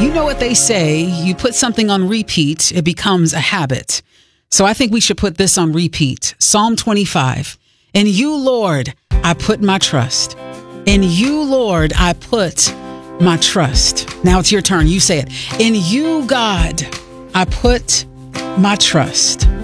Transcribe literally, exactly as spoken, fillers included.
You know what they say, you put something on repeat, it becomes a habit. So I think we should put this on repeat. Psalm twenty-five. In you, Lord, I put my trust. In you, Lord, I put my trust. Now it's your turn. You say it. In you, God, I put my trust.